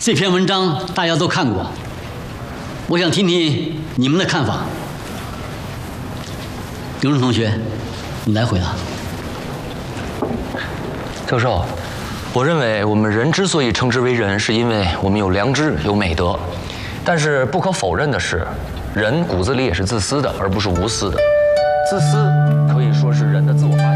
这篇文章大家都看过，我想听听你们的看法。刘润同学，你来回答。 教授，我认为我们人之所以称之为人，是因为我们有良知、有美德。但是不可否认的是，人骨子里也是自私的，而不是无私的。自私可以说是人的自我发展。